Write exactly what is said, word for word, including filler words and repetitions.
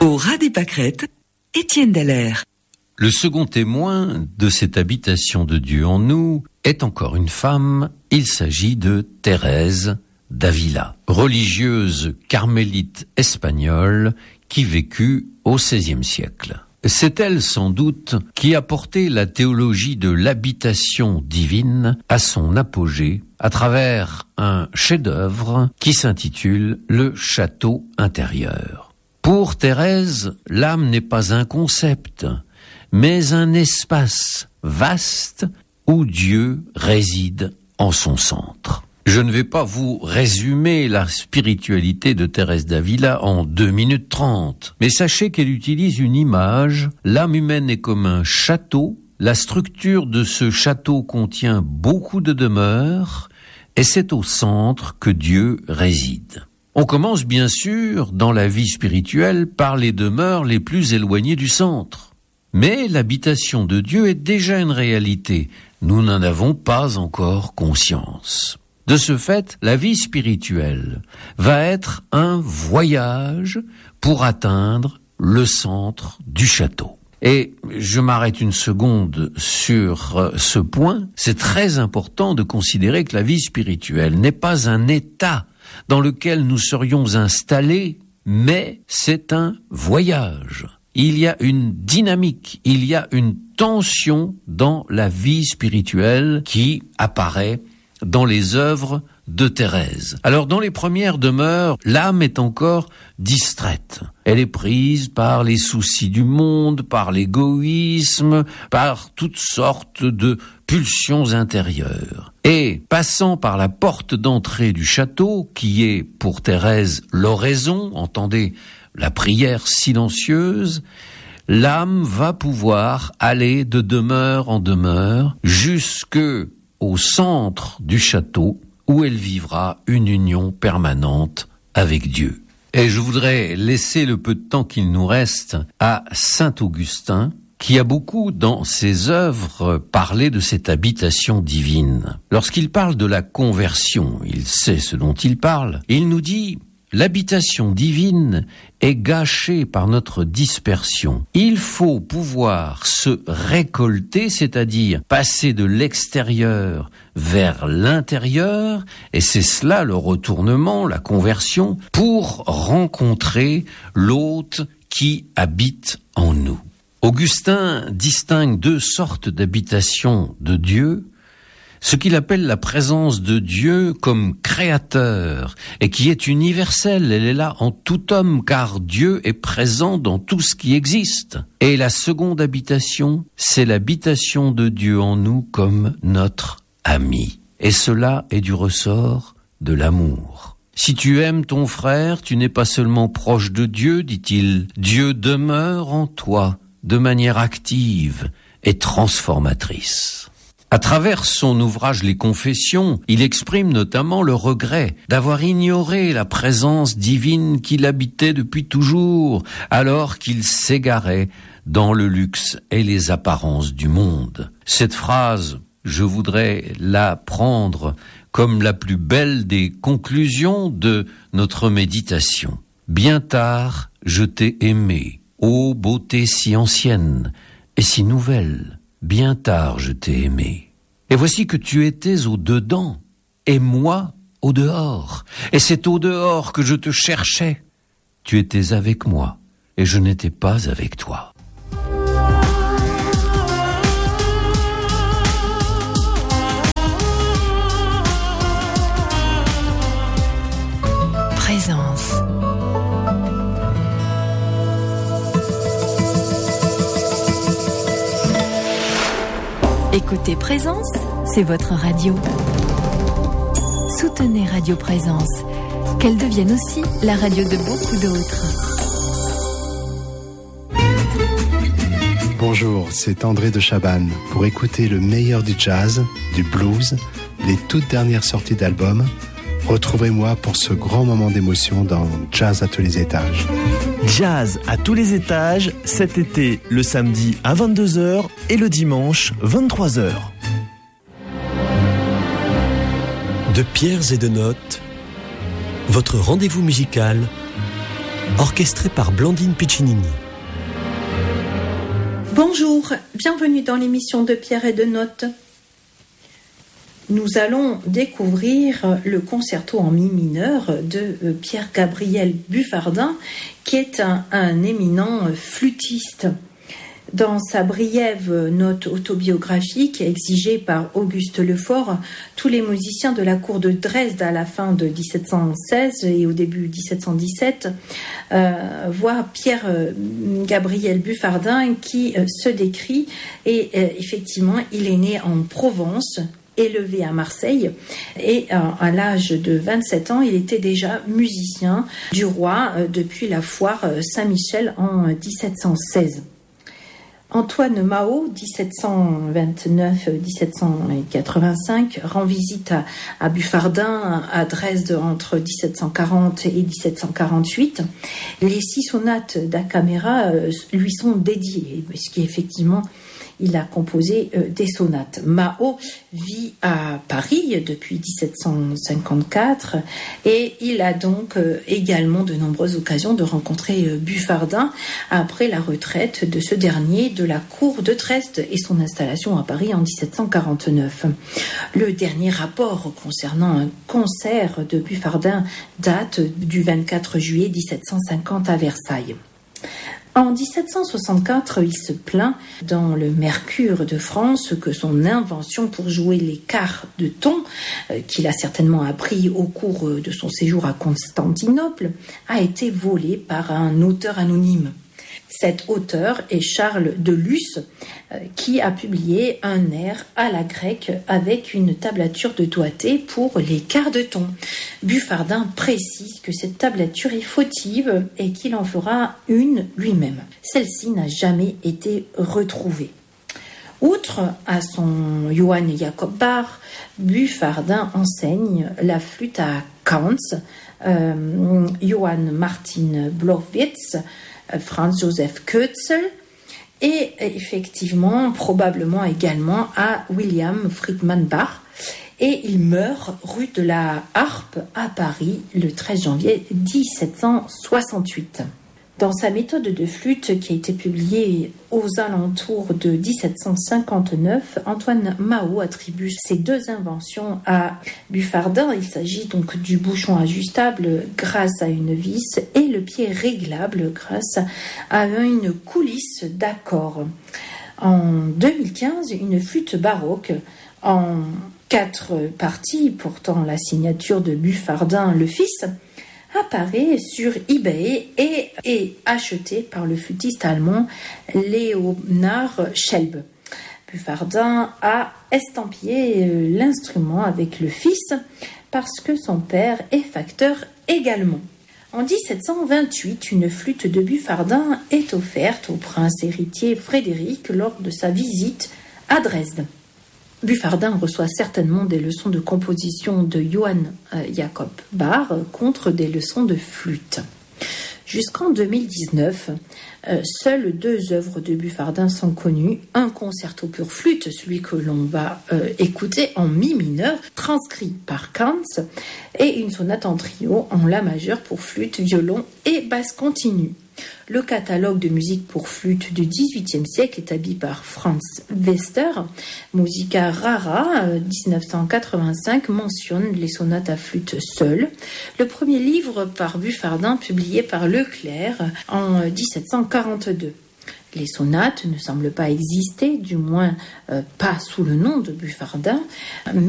Au ras des pâquerettes, Étienne Dallaire. Le second témoin de cette habitation de Dieu en nous est encore une femme. Il s'agit de Thérèse d'Avila, religieuse carmélite espagnole qui vécut au seizième siècle. C'est elle sans doute qui a porté la théologie de l'habitation divine à son apogée à travers un chef-d'œuvre qui s'intitule Le Château intérieur. Pour Thérèse, l'âme n'est pas un concept, mais un espace vaste où Dieu réside en son centre. Je ne vais pas vous résumer la spiritualité de Thérèse d'Avila en deux minutes trente, mais sachez qu'elle utilise une image. L'âme humaine est comme un château. La structure de ce château contient beaucoup de demeures, et c'est au centre que Dieu réside. On commence bien sûr dans la vie spirituelle par les demeures les plus éloignées du centre. Mais l'habitation de Dieu est déjà une réalité. Nous n'en avons pas encore conscience. De ce fait, la vie spirituelle va être un voyage pour atteindre le centre du château. Et je m'arrête une seconde sur ce point. C'est très important de considérer que la vie spirituelle n'est pas un état dans lequel nous serions installés, mais c'est un voyage. Il y a une dynamique, il y a une tension dans la vie spirituelle qui apparaît dans les œuvres de Thérèse. Alors, dans les premières demeures, l'âme est encore distraite. Elle est prise par les soucis du monde, par l'égoïsme, par toutes sortes de pulsions intérieures. Et, passant par la porte d'entrée du château, qui est pour Thérèse l'oraison, entendez, la prière silencieuse, l'âme va pouvoir aller de demeure en demeure jusque au centre du château où elle vivra une union permanente avec Dieu. Et je voudrais laisser le peu de temps qu'il nous reste à saint Augustin, qui a beaucoup dans ses œuvres parlé de cette habitation divine. Lorsqu'il parle de la conversion, il sait ce dont il parle, il nous dit: l'habitation divine est gâchée par notre dispersion. Il faut pouvoir se récolter, c'est-à-dire passer de l'extérieur vers l'intérieur, et c'est cela le retournement, la conversion, pour rencontrer l'hôte qui habite en nous. Augustin distingue deux sortes d'habitation de Dieu. Ce qu'il appelle la présence de Dieu comme créateur et qui est universelle, elle est là en tout homme car Dieu est présent dans tout ce qui existe. Et la seconde habitation, c'est l'habitation de Dieu en nous comme notre ami. Et cela est du ressort de l'amour. Si tu aimes ton frère, tu n'es pas seulement proche de Dieu, dit-il, Dieu demeure en toi de manière active et transformatrice. À travers son ouvrage Les Confessions, il exprime notamment le regret d'avoir ignoré la présence divine qu'il habitait depuis toujours, alors qu'il s'égarait dans le luxe et les apparences du monde. Cette phrase, je voudrais la prendre comme la plus belle des conclusions de notre méditation. Bien tard, je t'ai aimé, ô beauté si ancienne et si nouvelle. Bien tard je t'ai aimé. Et voici que tu étais au dedans, et moi au dehors. Et c'est au dehors que je te cherchais. Tu étais avec moi, et je n'étais pas avec toi. Présence. Écoutez Présence, c'est votre radio. Soutenez Radio Présence, qu'elle devienne aussi la radio de beaucoup d'autres. Bonjour, c'est André de Chabannes. Pour écouter le meilleur du jazz, du blues, les toutes dernières sorties d'albums, retrouvez-moi pour ce grand moment d'émotion dans Jazz à tous les étages. Jazz à tous les étages, cet été, le samedi à vingt-deux heures et le dimanche vingt-trois heures. De pierres et de notes, votre rendez-vous musical orchestré par Blandine Piccinini. Bonjour, bienvenue dans l'émission de Pierre et de Notes. Nous allons découvrir le concerto en mi mineur de Pierre-Gabriel Buffardin, qui est un, un éminent flûtiste. Dans sa briève note autobiographique exigée par Auguste Lefort, tous les musiciens de la cour de Dresde à la fin de dix-sept cent seize et au début dix-sept cent dix-sept euh, voient Pierre-Gabriel Buffardin qui euh, se décrit et euh, effectivement il est né en Provence, élevé à Marseille et euh, à l'âge de vingt-sept ans, il était déjà musicien du roi euh, depuis la foire Saint-Michel en euh, dix-sept cent seize. Antoine Mao, dix-sept cent vingt-neuf à dix-sept cent quatre-vingt-cinq, rend visite à, à Buffardin à Dresde entre dix-sept cent quarante et dix-sept cent quarante-huit. Les six sonates da Camera euh, lui sont dédiées, parce qu'effectivement, il a composé euh, des sonates. Mao vit à Paris depuis dix-sept cent cinquante-quatre et il a donc euh, également de nombreuses occasions de rencontrer euh, Buffardin après la retraite de ce dernier de la cour de Dresde et son installation à Paris en dix-sept cent quarante-neuf. Le dernier rapport concernant un concert de Buffardin date du vingt-quatre juillet dix-sept cent cinquante à Versailles. En dix-sept cent soixante-quatre, il se plaint dans le Mercure de France que son invention pour jouer les quarts de ton, euh, qu'il a certainement appris au cours de son séjour à Constantinople, a été volée par un auteur anonyme. Cet auteur est Charles de Luce, euh, qui a publié un air à la grecque avec une tablature de doigté pour les quarts de ton. Buffardin précise que cette tablature est fautive et qu'il en fera une lui-même. Celle-ci n'a jamais été retrouvée. Outre à son Johann Jakob Bach, Buffardin enseigne la flûte à Kaunz, euh, Johann Martin Blowitz, Franz Joseph Kötzel et effectivement probablement également à William Friedman Bach, et il meurt rue de la Harpe à Paris le treize janvier dix-sept cent soixante-huit. Dans sa méthode de flûte qui a été publiée aux alentours de dix-sept cent cinquante-neuf, Antoine Mao attribue ces deux inventions à Buffardin. Il s'agit donc du bouchon ajustable grâce à une vis et le pied réglable grâce à une coulisse d'accord. En deux mille quinze, une flûte baroque en quatre parties portant la signature de Buffardin le fils apparaît sur eBay et est acheté par le flûtiste allemand Leonhard Schelb. Buffardin a estampillé l'instrument avec le fils parce que son père est facteur également. En dix-sept cent vingt-huit, une flûte de Buffardin est offerte au prince héritier Frédéric lors de sa visite à Dresde. Buffardin reçoit certainement des leçons de composition de Johann Jakob Bach contre des leçons de flûte. Jusqu'en deux mille dix-neuf, euh, seules deux œuvres de Buffardin sont connues. Un concerto pour flûte, celui que l'on va euh, écouter en mi mineur, transcrit par Kaunz, et une sonate en trio en la majeure pour flûte, violon et basse continue. Le catalogue de musique pour flûte du dix-huitième siècle, établi par Franz Wester, Musica Rara, dix-neuf cent quatre-vingt-cinq, mentionne les sonates à flûte seule. Le premier livre par Buffardin, publié par Leclerc en dix-sept cent quarante-deux. Les sonates ne semblent pas exister, du moins euh, pas sous le nom de Buffardin, mais